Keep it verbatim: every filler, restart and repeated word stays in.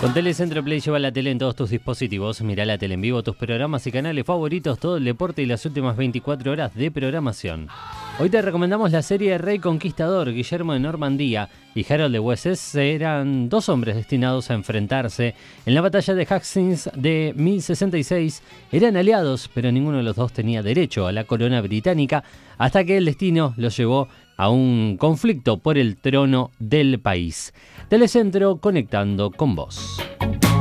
Con Telecentro Play lleva la tele en todos tus dispositivos. Mirá la tele en vivo, tus programas y canales favoritos, todo el deporte y las últimas veinticuatro horas de programación. Hoy te recomendamos la serie Rey Conquistador. Guillermo de Normandía y Harold de Wessex eran dos hombres destinados a enfrentarse en la batalla de Hastings de mil sesenta y seis. Eran aliados, pero ninguno de los dos tenía derecho a la corona británica hasta que el destino los llevó a un conflicto por el trono del país. Telecentro, conectando con vos.